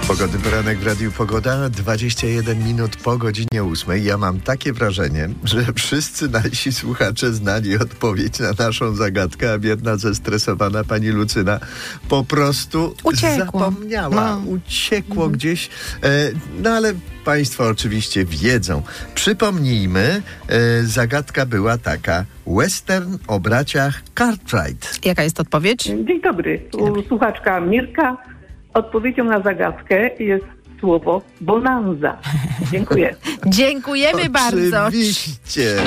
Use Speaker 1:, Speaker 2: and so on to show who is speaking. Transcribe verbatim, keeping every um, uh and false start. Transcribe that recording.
Speaker 1: Pogodny poranek w Radiu Pogoda, dwadzieścia jeden minut po godzinie ósmej. Ja mam takie wrażenie, że wszyscy nasi słuchacze znali odpowiedź na naszą zagadkę, a biedna, zestresowana pani Lucyna po prostu
Speaker 2: Uciekło.
Speaker 1: zapomniała.
Speaker 2: No.
Speaker 1: Uciekło
Speaker 2: Mhm.
Speaker 1: gdzieś. E, no ale państwo oczywiście wiedzą. Przypomnijmy, e, zagadka była taka. Western o braciach Cartwright.
Speaker 2: Jaka jest odpowiedź?
Speaker 3: Dzień dobry. U słuchaczka Mirka. Odpowiedzią na zagadkę jest słowo bonanza. Dziękuję.
Speaker 2: Dziękujemy bardzo.
Speaker 1: Oczywiście.